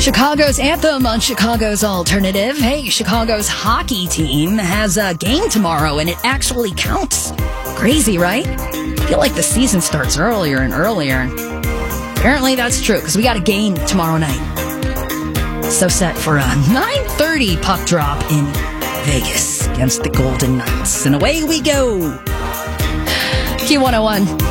Chicago's anthem on Chicago's Alternative. Hey, Chicago's hockey team has a game tomorrow, and it actually counts. Crazy, right? I feel like the season starts earlier and earlier. Apparently that's true, because we got a game tomorrow night. So set for a 9:30 puck drop in Vegas against the Golden Knights. And away we go. Q101.